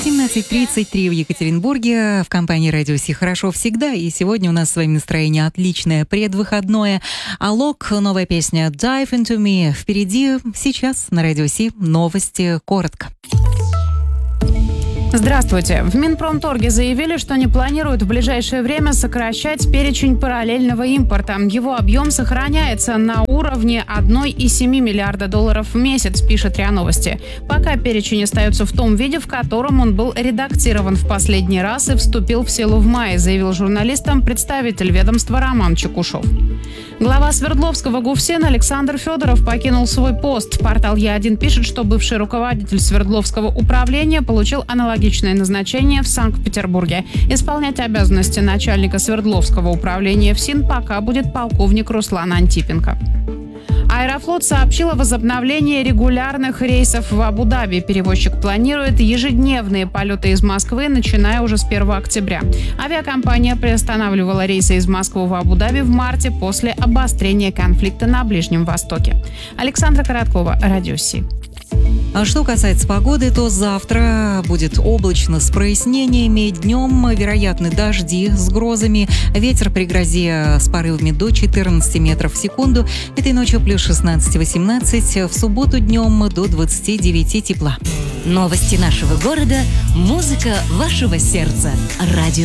17:33 в Екатеринбурге. В компании «Радио Си» хорошо всегда. И сегодня у нас с вами настроение отличное, предвыходное. Алок, новая песня «Dive into me» впереди. Сейчас на «Радио Си» новости коротко. Здравствуйте. В Минпромторге заявили, что не планируют в ближайшее время сокращать перечень параллельного импорта. Его объем сохраняется на уровне 1,7 миллиарда долларов в месяц, пишет РИА Новости. Пока перечень остается в том виде, в котором он был редактирован в последний раз и вступил в силу в мае, заявил журналистам представитель ведомства Роман Чекушев. Глава Свердловского ГУФСИН Александр Федоров покинул свой пост. Портал Я1 пишет, что бывший руководитель Свердловского управления получил аналогичное назначение в Санкт-Петербурге. Исполнять обязанности начальника Свердловского управления ФСИН пока будет полковник Руслан Антипенко. Аэрофлот сообщил о возобновлении регулярных рейсов в Абу-Даби. Перевозчик планирует ежедневные полеты из Москвы, начиная уже с 1 октября. Авиакомпания приостанавливала рейсы из Москвы в Абу-Даби в марте после обострения конфликта на Ближнем Востоке. Александра Короткова, Радио Си. А что касается погоды, то завтра будет облачно с прояснениями. Днем вероятны дожди с грозами. Ветер при грозе с порывами до 14 метров в секунду. Этой ночью плюс 16-18. В субботу днем до 29 тепла. Новости нашего города. Музыка вашего сердца. Радио